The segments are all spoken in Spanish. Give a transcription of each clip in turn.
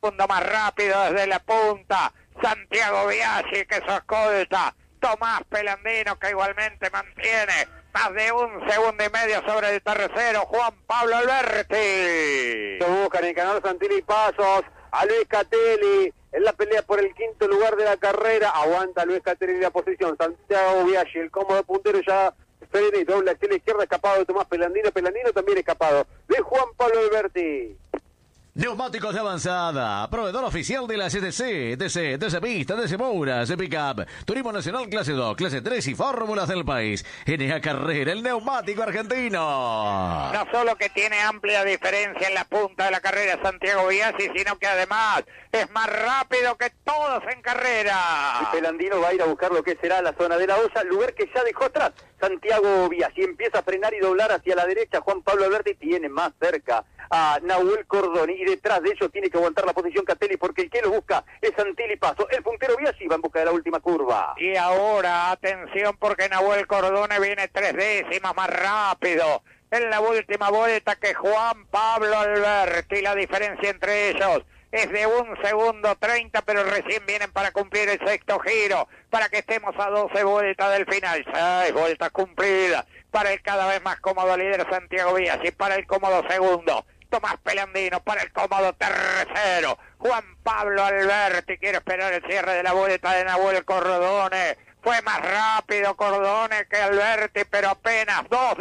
segundo más rápido desde la punta, Santiago Biaggi, que su escolta, Tomás Pelandino, que igualmente mantiene más de 1 segundo y medio sobre el tercero, Juan Pablo Alberti. Lo buscan Nicanor Santilli Pasos, a Luis Catelli, en la pelea por el quinto lugar de la carrera, aguanta Luis Catelli la posición, Santiago Biaggi, el cómodo puntero ya frena y doble hacia la izquierda, escapado de Tomás Pelandino, Pelandino también escapado de Juan Pablo Alberti. Neumáticos de avanzada, proveedor oficial de la CTC, TC Pista, TC Moura, C Pickup, Turismo Nacional Clase 2, Clase 3 y fórmulas del país. NA Carrera, el neumático argentino. No solo que tiene amplia diferencia en la punta de la carrera Santiago Biaggi, sino que además es más rápido que todos en carrera. Y Pelandino va a ir a buscar lo que será la zona de la olla, lugar que ya dejó atrás Santiago Biaggi. Empieza a frenar y doblar hacia la derecha, Juan Pablo Alberti tiene más cerca a Nahuel Cordoni, y detrás de ellos tiene que aguantar la posición Catelli, porque el que lo busca es Santilli Paso. El puntero Biaggi va en busca de la última curva. Y ahora, atención, porque Nahuel Cordoni viene 3 décimas más rápido en la última vuelta que Juan Pablo Alberti. La diferencia entre ellos es de 1 segundo 30, pero recién vienen para cumplir el sexto giro, para que estemos a 12 vueltas del final. 6 vueltas cumplidas para el cada vez más cómodo líder Santiago Biaggi, para el cómodo segundo Tomás Pelandino, para el cómodo tercero Juan Pablo Alberti. Quiere esperar el cierre de la vuelta de Nahuel Cordoni. Fue más rápido Cordoni que Alberti, pero apenas 2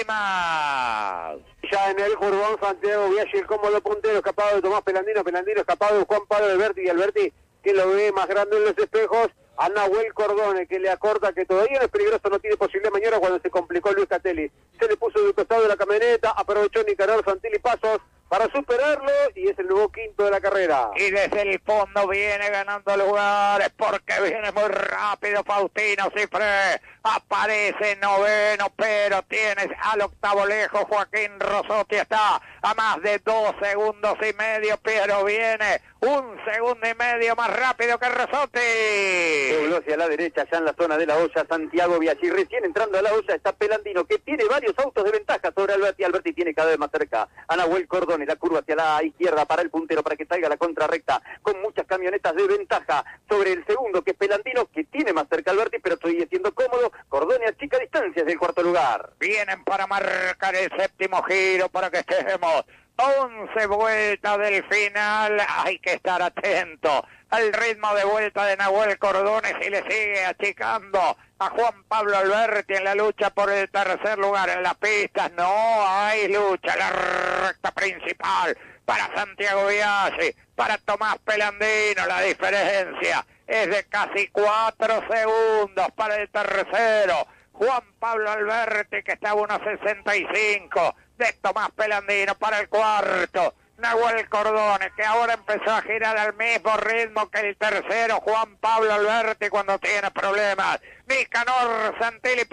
décimas. Ya en el curvón Santiago Biaggi, el cómodo puntero, escapado de Tomás Pelandino, Pelandino escapado de Juan Pablo Alberti, y Alberti que lo ve más grande en los espejos a Nahuel Cordoni, que le acorta que todavía no es peligroso, no tiene posibilidad mañana, cuando se complicó Luis Catelli. Se le puso del costado de la camioneta, aprovechó Nicanor Santilli Pasos para superarlo, y es el nuevo quinto de la carrera. Y desde el fondo viene ganando lugares, porque viene muy rápido Faustino Cifré. Aparece noveno, pero tienes al octavo lejos Joaquín Rosotti, está a más de 2 segundos y medio, pero viene 1 segundo y medio más rápido que Rosotti. Dobló hacia la derecha, ya en la zona de la olla, Santiago Biaggi. Recién entrando a la olla está Pelandino, que tiene varios autos de ventaja sobre Alberti. Alberti tiene cada vez más cerca a Nahuel Cordoni, la curva hacia la izquierda para el puntero, para que salga la contrarrecta, con muchas camionetas de ventaja sobre el segundo, que es Pelandino, que tiene más cerca a Alberti, pero sigue siendo cómodo. Cordoni a chica distancias del cuarto lugar. Vienen para marcar el séptimo giro, para que estemos 11 vueltas del final. Hay que estar atento al ritmo de vuelta de Nahuel Cordoni, si le sigue achicando a Juan Pablo Alberti en la lucha por el tercer lugar. En las pistas no hay lucha, la recta principal para Santiago Biaggi, para Tomás Pelandino. La diferencia es de casi 4 segundos para el tercero Juan Pablo Alberti, que está a 1.65 de Tomás Pelandino. Para el cuarto Nahuel Cordoni, que ahora empezó a girar al mismo ritmo que el tercero Juan Pablo Alberti cuando tiene problemas. Nicanor Santilli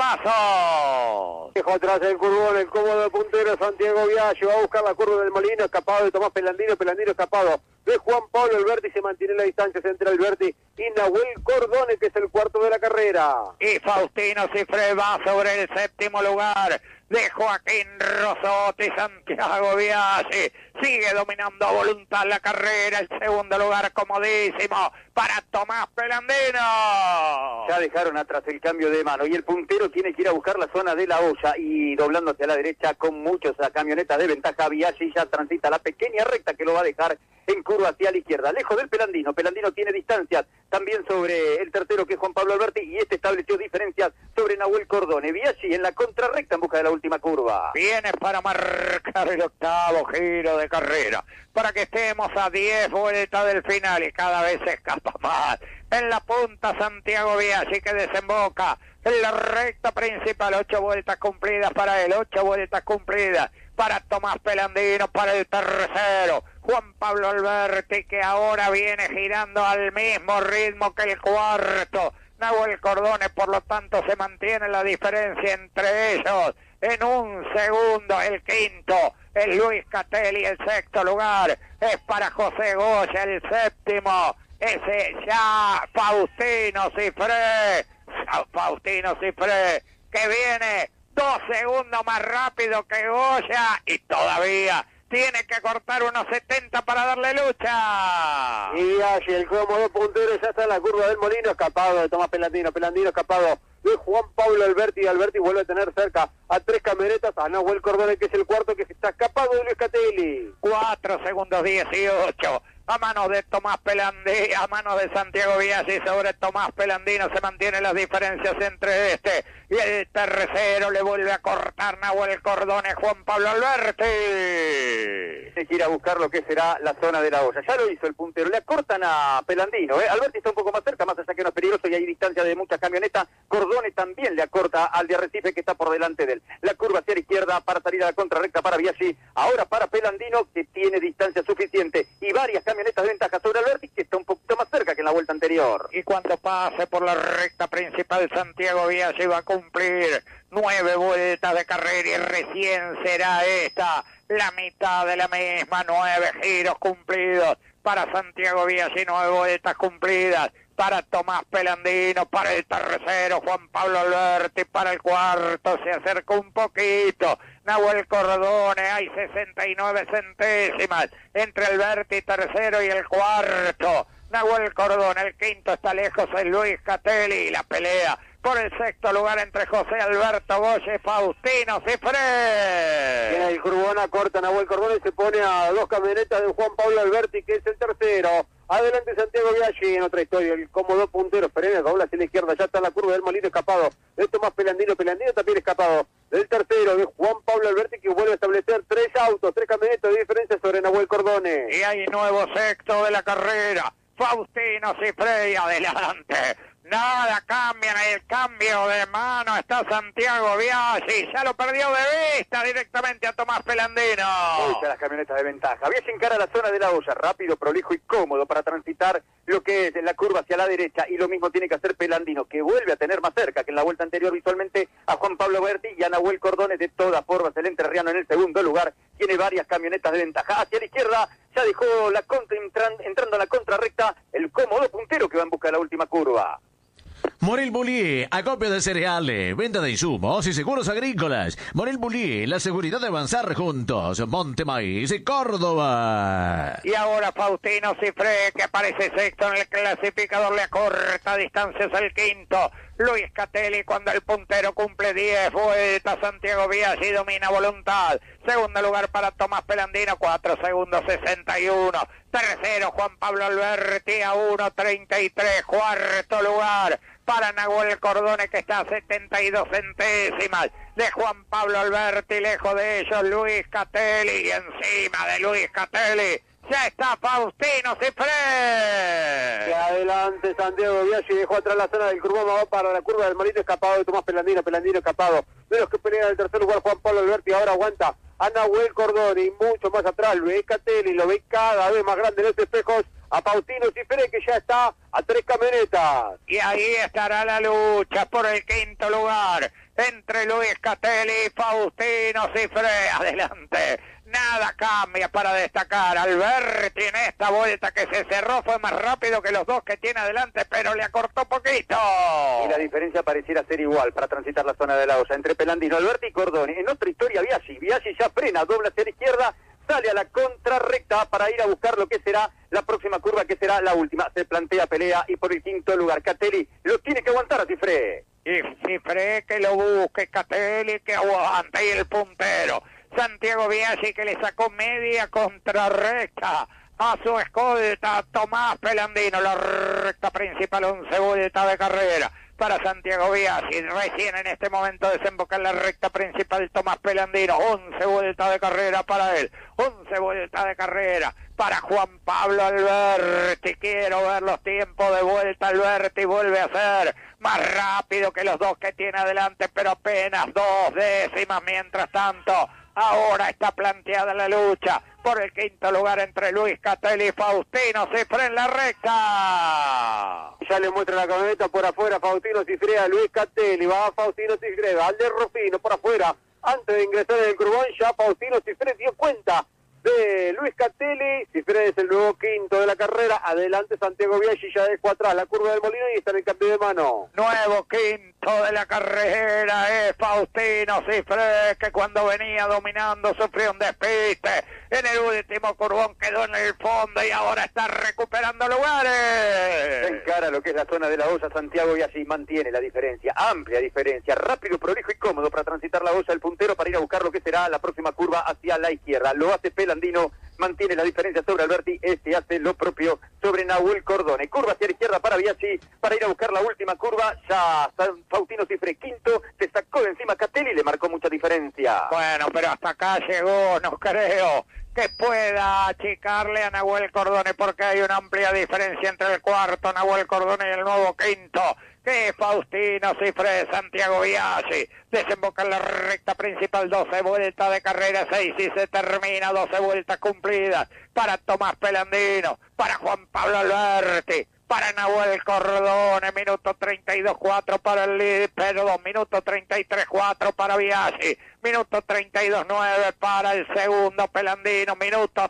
Pasos. Dejo atrás el curvón, el cómodo puntero Santiago Biaggi, va a buscar la curva del Molino, escapado de Tomás Pelandino, Pelandino escapado de Juan Pablo Alberti. Se mantiene la distancia entre Alberti y Nahuel Cordoni, que es el cuarto de la carrera. Y Faustino Cifré va sobre el séptimo lugar de Joaquín Rosotti. Santiago Biaggi sigue dominando a voluntad la carrera. El segundo lugar comodísimo para Tomás Pelandino. Ya dejaron atrás el cambio de mano, y el puntero tiene que ir a buscar la zona de la olla, y doblando hacia la derecha con muchos camionetas de ventaja. Biaggi ya transita la pequeña recta que lo va a dejar en curva hacia la izquierda, lejos del Pelandino. Pelandino tiene distancias también sobre el tercero, que es Juan Pablo Alberti, y este estableció diferencias sobre Nahuel Cordoni. Biaggi en la contrarrecta en busca de la última curva. Viene para marcar el octavo giro de carrera, para que estemos a 10 vueltas del final, y cada vez se escapa más. En la punta Santiago Biaggi, que desemboca en la recta principal. 8 vueltas cumplidas para él, 8 vueltas cumplidas para Tomás Pelandino. Para el tercero Juan Pablo Alberti, que ahora viene girando al mismo ritmo que el cuarto Nahuel Cordoni, por lo tanto se mantiene la diferencia entre ellos en 1 segundo. El quinto es Luis Catelli, el sexto lugar es para José Goya, el séptimo ese ya Faustino Cifré, que viene 2 segundos más rápido que Goya, y todavía tiene que cortar unos 70 para darle lucha. Y allí el cómodo puntero ya está en la curva del Molino, escapado de Tomás Pelandino, Pelandino escapado de Juan Pablo Alberti, Alberti vuelve a tener cerca a 3 camionetas, a Nahuel Cordone, que es el cuarto, que está escapado de Luis Catelli. 4 segundos 18. A manos de Tomás Pelandino, a manos de Santiago Biaggi sobre Tomás Pelandino se mantienen las diferencias entre este y el tercero. Le vuelve a cortar Nahuel Cordone, Juan Pablo Alberti. Tiene que ir a buscar lo que será la zona de la olla. Ya lo hizo el puntero, le acortan a Pelandino. Alberti está un poco más cerca, más allá que no es peligroso y hay distancia de muchas camionetas. Cordone también le acorta al de Arrecife, que está por delante de él. La curva hacia la izquierda para salir a la contrarrecta para Biaggi. Ahora para Pelandino, que tiene distancia suficiente y varias camionetas de ventaja sobre Alberti, que está un poquito más cerca que en la vuelta anterior. Y cuando pase por la recta principal, Santiago Biaggi va a cumplir 9 vueltas de carrera y recién será esta la mitad de la misma. 9 giros cumplidos para Santiago Biaggi, 9 vueltas cumplidas para Tomás Pelandino, para el tercero Juan Pablo Alberti, para el cuarto se acerca un poquito Nahuel Cordone. Hay 69 centésimas entre Alberti tercero y el cuarto Nahuel Cordone. El quinto está lejos, es Luis Catelli. La pelea por el sexto lugar entre José Alberto Goye y Faustino Cifré. En el Curbona corta Nahuel Cordone, se pone a 2 camionetas de Juan Pablo Alberti, que es el tercero. Adelante Santiago Biaggi, en otra historia, el cómodo puntero, frena, dobla hacia la izquierda, ya está en la curva del Molino, escapado de Tomás Pelandino, Pelandino también escapado del tercero, de Juan Pablo Alberti, que vuelve a establecer 3 autos, 3 camionetas de diferencia sobre Nahuel Cordone. Y hay nuevo sexto de la carrera, Faustino Cifré, adelante. Nada cambia en el cambio de mano, está Santiago Biaggi, ya lo perdió de vista directamente a Tomás Pelandino. Muchas las camionetas de ventaja. Biaggi encara la zona de la olla, rápido, prolijo y cómodo para transitar lo que es la curva hacia la derecha, y lo mismo tiene que hacer Pelandino, que vuelve a tener más cerca que en la vuelta anterior visualmente a Juan Pablo Alberti y a Nahuel Cordone. De todas formas, el entrerriano en el segundo lugar tiene varias camionetas de ventaja. Hacia la izquierda ya dejó la contra, entrando a la contrarrecta el cómodo puntero, que va en busca de la última curva. Morel Bullier, acopio de cereales, venta de insumos y seguros agrícolas. Morel Bullier, la seguridad de avanzar juntos. Monte Maíz y Córdoba. Y ahora Faustino Cifré, que aparece sexto en el clasificador, le acorta distancias al quinto. Luis Catelli, cuando el puntero cumple 10 vueltas, Santiago Biaggi domina voluntad. Segundo lugar para Tomás Pelandino, 4 segundos 61. Tercero Juan Pablo Alberti a 1.33. Cuarto lugar para Nahuel Cordone, que está a 72 centésimas de Juan Pablo Alberti. Lejos de ellos Luis Catelli, y encima de Luis Catelli ya está Faustino Cifré. Que adelante Santiago Biaggi, dejó atrás la zona del Curbón, va para la curva del Molino, escapado de Tomás Pelandino, Pelandino escapado de los que pelean en el tercer lugar Juan Pablo Alberti. Ahora aguanta a Nahuel Cordone, y mucho más atrás lo ve Catelli, lo ve cada vez más grande en los espejos a Faustino Cifré, que ya está a 3 camionetas. Y ahí estará la lucha por el quinto lugar entre Luis Catelli y Faustino Cifré. Adelante, nada cambia para destacar. Alberti en esta vuelta que se cerró fue más rápido que los dos que tiene adelante, pero le acortó poquito. Y la diferencia pareciera ser igual para transitar la zona de la olla entre Pelandino, Alberti y Cordone. En otra historia Biaggi ya frena, dobla hacia la izquierda, sale a la contrarrecta para ir a buscar lo que será la próxima curva, que será la última. Se plantea pelea, y por el quinto lugar Catelli lo tiene que aguantar a Cifré. Y Cifré que lo busque, Catelli que aguante, y el puntero Santiago Biaggi, que le sacó media contrarrecta a su escolta Tomás Pelandino. La recta principal, 11 vueltas de carrera para Santiago Biaggi. Recién en este momento desemboca en la recta principal Tomás Pelandino. 11 vueltas de carrera para él. 11 vueltas de carrera para Juan Pablo Alberti. Quiero ver los tiempos de vuelta. Alberti vuelve a ser más rápido que los dos que tiene adelante, pero apenas 2 décimas. Mientras tanto, ahora está planteada la lucha por el quinto lugar entre Luis Catelli y Faustino Cifré en la recta. Ya le muestra la camioneta por afuera Faustino Cifré a Luis Catelli. Va Faustino Cifré, al de Rufino por afuera. Antes de ingresar en el Curbón, ya Faustino Cifré dio cuenta de Luis Catelli. Cifre es el nuevo quinto de la carrera. Adelante Santiago Biaggi, ya dejó atrás la curva del Molino y está en el cambio de mano. Nuevo quinto de la carrera es Faustino Cifré, que cuando venía dominando sufrió un despiste. En el último curvón quedó en el fondo y ahora está recuperando lugares. Encara lo que es la zona de la olla Santiago Biaggi, mantiene la diferencia, amplia diferencia, rápido, prolijo y cómodo para transitar la olla el puntero para ir a buscar lo que será la próxima curva hacia la izquierda. Lo hace Pelandino, mantiene la diferencia sobre Alberti, este hace lo propio sobre Nahuel Cordone. Curva hacia la izquierda para Biaggi, para ir a buscar la última curva. Ya Faustino Cifré quinto, se sacó de encima Catelli y le marcó mucha diferencia. Bueno, pero hasta acá llegó, no creo que pueda achicarle a Nahuel Cordone, porque hay una amplia diferencia entre el cuarto Nahuel Cordone y el nuevo quinto, que es Faustino Cifré. Santiago Biaggi desemboca en la recta principal, 12 vueltas de carrera, 6 y se termina, 12 vueltas cumplidas para Tomás Pelandino, para Juan Pablo Alberti, para Nahuel Cordone, minuto 32.4 para el líder, pero 2 minutos 33.4 para Biaggi, minuto 32.9 para el segundo Pelandino, minuto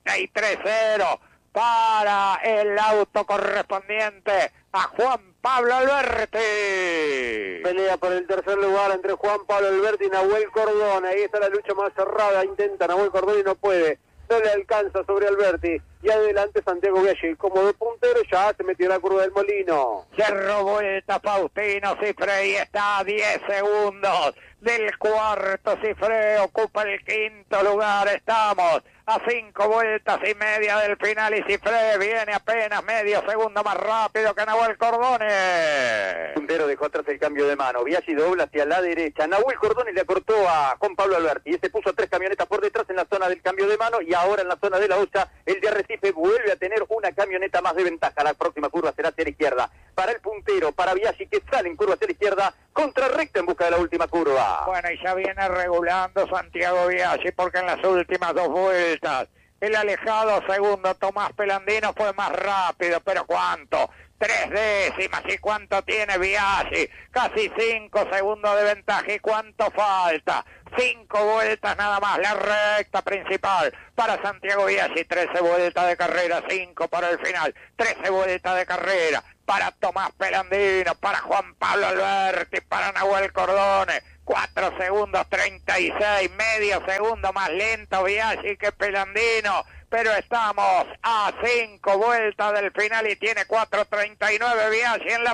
33.0 para el auto correspondiente a Juan Pablo Alberti. Pelea por el tercer lugar entre Juan Pablo Alberti y Nahuel Cordone. Ahí está la lucha más cerrada, intenta Nahuel Cordone y no puede. No le alcanza sobre Alberti. Y adelante Santiago Biaggi, como de puntero, ya se metió en la curva del Molino. Cerró vuelta Faustino Cifré y está a 10 segundos del cuarto. Cifré ocupa el quinto lugar. Estamos a 5 vueltas y media del final y Cifré viene apenas medio segundo más rápido que Nahuel Cordone. Puntero dejó atrás el cambio de mano. Biaggi dobla hacia la derecha. Nahuel Cordone le acortó a Juan Pablo Alberti. Este puso 3 camionetas por detrás en la zona del cambio de mano y ahora en la zona de la olla el de Arrecife vuelve a tener una camioneta más de ventaja. La próxima curva será hacia la izquierda. Para el puntero, para Biaggi, que sale en curva hacia la izquierda, contrarrecta en busca de la última curva. Bueno, y ya viene regulando Santiago Biaggi, porque en las últimas 2 vueltas el alejado segundo Tomás Pelandino fue más rápido, pero ¿cuánto? 3 décimas. ¿Y cuánto tiene Biaggi? Casi 5 segundos de ventaja. ¿Y cuánto falta? 5 vueltas nada más, la recta principal para Santiago Biaggi. 13 vueltas de carrera, 5 para el final. 13 vueltas de carrera para Tomás Pelandino, para Juan Pablo Alberti, para Nahuel Cordone. 4 segundos 36, medio segundo más lento Biaggi que Pelandino, pero estamos a 5 vueltas del final y tiene 4.39 Biaggi en la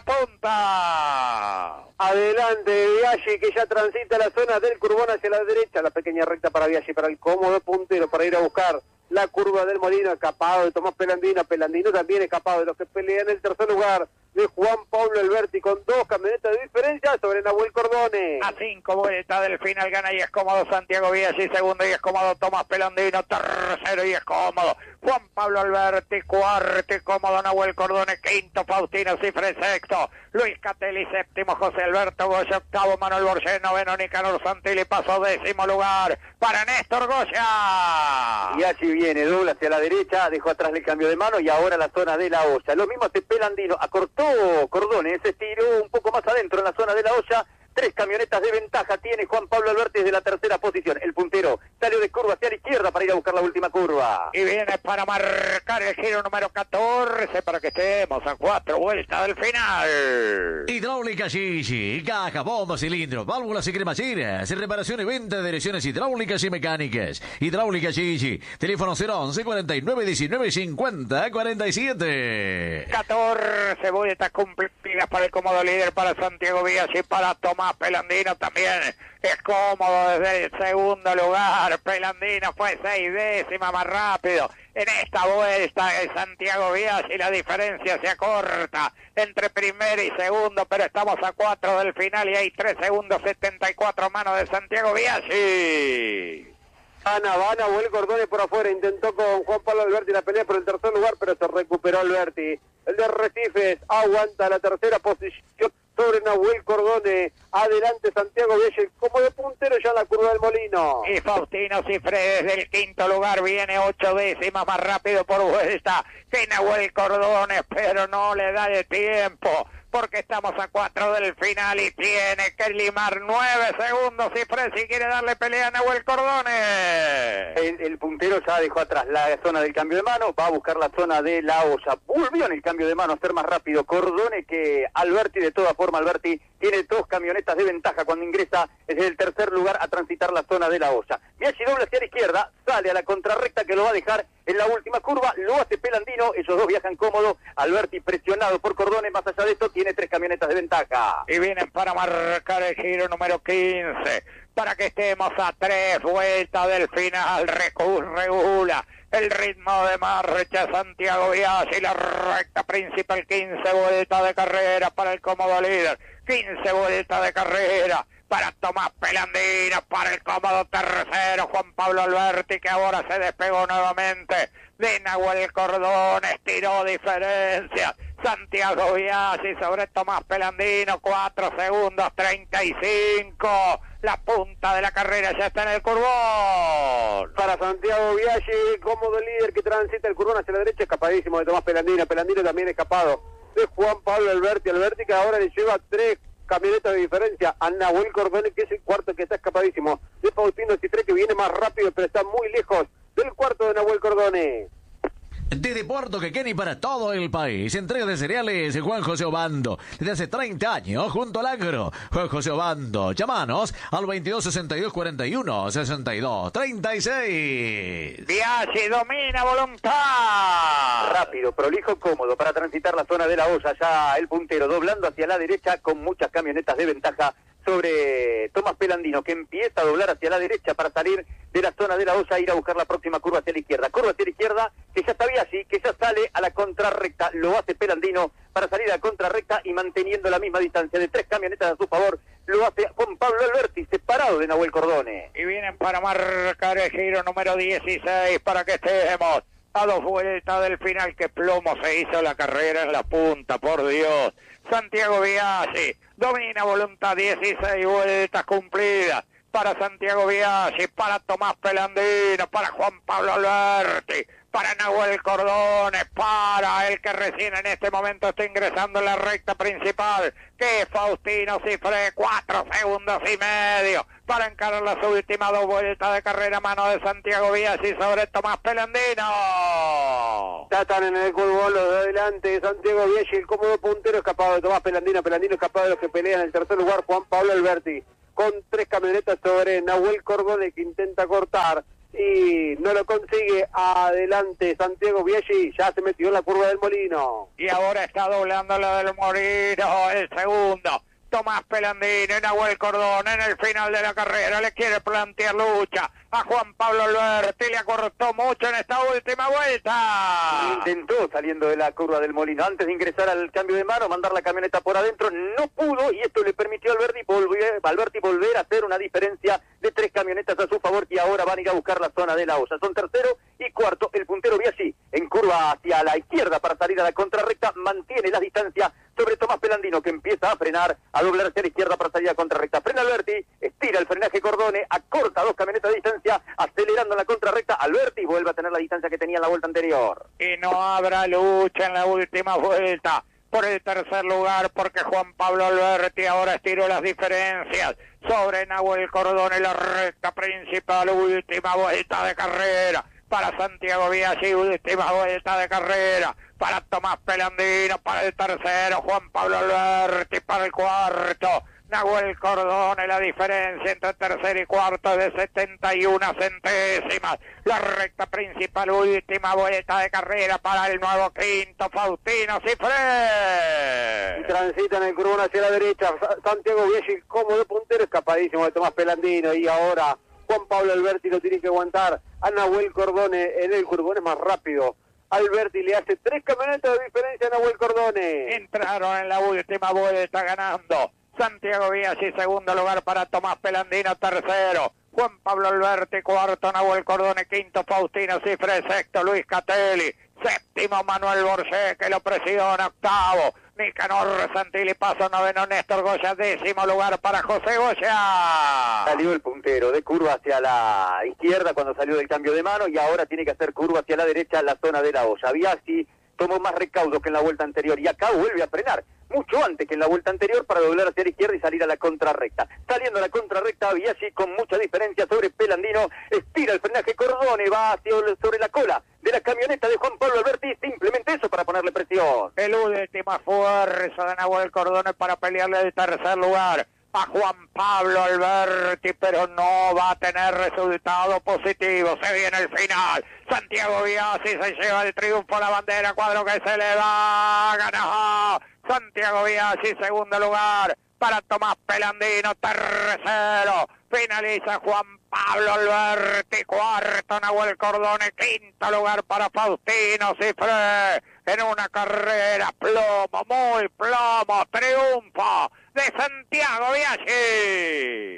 punta. Adelante Biaggi, que ya transita la zona del curvón hacia la derecha, la pequeña recta para Biaggi, para el cómodo puntero, para ir a buscar la curva del Molino, escapado de Tomás Pelandino. Pelandino también escapado de los que pelean en el tercer lugar de Juan Pablo Alberti, con 2 camionetas de diferencia sobre Nahuel Cordone. A 5 vueltas del final gana y es cómodo Santiago Biaggi, segundo y es cómodo Tomás Pelandino, tercero y es cómodo Juan Pablo Alberti, cuarto y cómodo Nahuel Cordone, quinto Faustino Cifré, sexto Luis Catelli, séptimo José Alberto Goya, octavo Manuel Borges, noveno Nicanor Santilli, pasó 10º lugar para Néstor Goya. Biaggi viene, dobla hacia la derecha, dejó atrás el cambio de mano y ahora la zona de la olla. Lo mismo hace Pelandino, acortó Cordone, se estiró un poco más adentro en la zona de la olla. 3 camionetas de ventaja tiene Juan Pablo Alberti desde la tercera posición. El puntero salió de curva hacia la izquierda para ir a buscar la última curva. Y viene para marcar el giro número 14 para que estemos a 4 vueltas del final. Hidráulica Gigi, caja, bomba, cilindros, válvulas y cremacheras, reparación y venta de direcciones hidráulicas y mecánicas. Hidráulica Gigi, teléfono 011 49 19 50 47. 14 vueltas cumplidas para el cómodo líder, para Santiago Biaggi, para Tomás Pelandino también es cómodo desde el segundo lugar. Pelandino fue 6 décimas más rápido en esta vuelta de Santiago Biaggi. La diferencia se acorta entre primero y segundo, pero estamos a 4 del final y hay 3 segundos 74 manos de Santiago Biaggi. Va Nahuel Cordone por afuera, intentó con Juan Pablo Alberti la pelea por el tercer lugar, pero se recuperó Alberti. El de Arrecifes aguanta la tercera posición sobre Nahuel Cordone. Adelante Santiago Biaggi, como de puntero ya en la curva del Molino. Y Faustino Cifré desde el quinto lugar viene 8 décimas más rápido por vuelta que Nahuel Cordone, pero no le da el tiempo porque estamos a 4 del final y tiene que limar 9 segundos si Fresi quiere darle pelea a Nahuel Cordones. El puntero ya dejó atrás la zona del cambio de mano, va a buscar la zona de la olla. Volvió en el cambio de mano a ser más rápido Cordones que Alberti. De toda forma, Alberti tiene 2 camionetas de ventaja cuando ingresa desde el tercer lugar a transitar la zona de la olla. Biaggi doble hacia la izquierda, sale a la contrarrecta que lo va a dejar en la última curva, lo hace Pelandino, ellos dos viajan cómodo, Alberti presionado por Cordones, más allá de esto tiene 3 camionetas de ventaja. Y vienen para marcar el giro número 15, para que estemos a 3 vueltas del final. Regula el ritmo de marcha Santiago Biaggi, la recta principal, 15 vueltas de carrera para el cómodo líder, 15 vueltas de carrera para Tomás Pelandino, para el cómodo tercero Juan Pablo Alberti, que ahora se despegó nuevamente de Nahuel Cordones, tiró diferencias. Santiago Biaggi sobre Tomás Pelandino, 4 segundos 35. La punta de la carrera ya está en el curbón. Para Santiago Biaggi, cómodo líder que transita el curbón hacia la derecha, escapadísimo de Tomás Pelandino. Pelandino también escapado de Juan Pablo Alberti. Alberti que ahora le lleva 3 camionetas de diferencia a Nahuel Cordones, que es el cuarto que está escapadísimo de Faustino Citré, que viene más rápido pero está muy lejos del cuarto de Nahuel Cordones. Desde Puerto Quequén para todo el país, entrega de cereales Juan José Obando, desde hace 30 años junto al agro. Juan José Obando, llámanos al 22 62 41 62 36. Biaggi domina voluntad. Rápido, prolijo, cómodo para transitar la zona de la olla, ya el puntero doblando hacia la derecha con muchas camionetas de ventaja sobre Tomás Pelandino, que empieza a doblar hacia la derecha para salir de la zona de la olla e ir a buscar la próxima curva hacia la izquierda. Curva hacia la izquierda, que ya está Biaggi, que ya sale a la contrarrecta, lo hace Pelandino para salir a la contrarrecta y manteniendo la misma distancia de 3 camionetas a su favor, lo hace Juan Pablo Alberti, separado de Nahuel Cordones. Y vienen para marcar el giro número 16 para que estemos a 2 vueltas del final. Que plomo se hizo la carrera en la punta, por Dios. Santiago Biaggi domina voluntad, 16 vueltas cumplidas para Santiago Biaggi, para Tomás Pelandino, para Juan Pablo Alberti, para Nahuel Cordones, para el que recién en este momento está ingresando en la recta principal, que es Faustino Citré, 4 segundos y medio para encarar las últimas 2 vueltas de carrera, mano de Santiago Biaggi sobre Tomás Pelandino. Ya están en el curbón los de adelante, Santiago Biaggi, el cómodo puntero, escapado de Tomás Pelandino. Pelandino escapado de los que pelean en el tercer lugar, Juan Pablo Alberti, con 3 camionetas sobre Nahuel Cordones, que intenta cortar y no lo consigue. Adelante Santiago Biaggi, ya se metió en la curva del Molino. Y ahora está doblando la del Molino, el segundo. Tomás Pelandino y Nahuel Cordones en el final de la carrera le quiere plantear lucha a Juan Pablo Alberti, le acortó mucho en esta última vuelta. Intentó saliendo de la curva del Molino antes de ingresar al cambio de mano, mandar la camioneta por adentro, no pudo y esto le permitió a Alberti volver a hacer una diferencia de 3 camionetas a su favor y ahora van a ir a buscar la zona de la olla. Son tercero y cuarto, el puntero Biaggi en curva hacia la izquierda para salir a la contrarrecta, mantiene la distancia sobre Tomás Pelandino, que empieza a frenar, a doblar hacia la izquierda para salir a contrarrecta. Frena Alberti, estira el frenaje Cordones, acorta 2 camionetas de distancia, acelerando en la contrarrecta. Alberti vuelve a tener la distancia que tenía en la vuelta anterior. Y no habrá lucha en la última vuelta por el tercer lugar, porque Juan Pablo Alberti ahora estiró las diferencias sobre Nahuel Cordones, la recta principal, última vuelta de carrera para Santiago Biaggi, última vuelta de carrera para Tomás Pelandino, para el tercero Juan Pablo Alberti, para el cuarto Nahuel Cordones. La diferencia entre tercero y cuarto es de 71 centésimas. La recta principal, última vuelta de carrera para el nuevo quinto, Faustino Citré. Y transitan el curbón hacia la derecha, Santiago Biaggi cómodo puntero, escapadísimo de Tomás Pelandino, y ahora Juan Pablo Alberti lo tiene que aguantar a Nahuel Cordones en el curbón, es más rápido. Alberti le hace 3 camionetas de diferencia a Nahuel Cordones. Entraron en la última vuelta ganando Santiago Biaggi, segundo lugar para Tomás Pelandino, tercero Juan Pablo Alberti, cuarto Nahuel Cordones, quinto Faustino Citré, sexto Luis Catelli, séptimo Manuel Borges, que lo presiona, octavo Nicanor Santilli, paso noveno Néstor Goya, décimo lugar para José Goya. Salió el puntero de curva hacia la izquierda cuando salió del cambio de mano y ahora tiene que hacer curva hacia la derecha en la zona de la olla. Biaggi tomó más recaudo que en la vuelta anterior y acá vuelve a frenar mucho antes que en la vuelta anterior para doblar hacia la izquierda y salir a la contrarrecta. Saliendo a la contrarrecta, Biaggi con mucha diferencia sobre Pelandino, estira el frenaje Cordone, va sobre la cola de la camioneta de Juan Pablo Alberti, simplemente eso para ponerle presión. El última fuerza de Nahuel Cordone para pelearle el tercer lugar a Juan Pablo Alberti, pero no va a tener resultado positivo. Se viene el final. Santiago Biaggi se lleva el triunfo, la bandera, cuadro que se le va, ganó Santiago Biaggi, segundo lugar para Tomás Pelandino, tercero finaliza Juan Pablo Alberti, cuarto Nahuel Cordone, quinto lugar para Faustino Cifré, en una carrera plomo, muy plomo, triunfo de Santiago Biaggi.